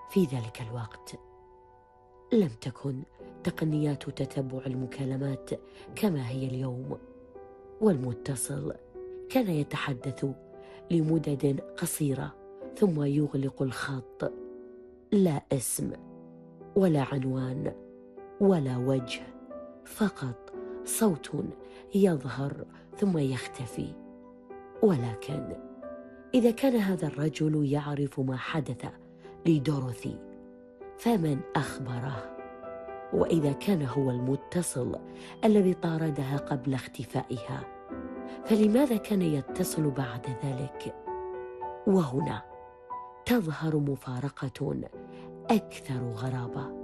في ذلك الوقت لم تكن تقنيات تتبع المكالمات كما هي اليوم، والمتصل كان يتحدث لمدد قصيرة ثم يغلق الخط، لا اسم ولا عنوان ولا وجه، فقط صوت يظهر ثم يختفي. ولكن إذا كان هذا الرجل يعرف ما حدث لدوروثي فمن أخبره؟ وإذا كان هو المتصل الذي طاردها قبل اختفائها فلماذا كان يتصل بعد ذلك؟ وهنا تظهر مفارقة أكثر غرابة.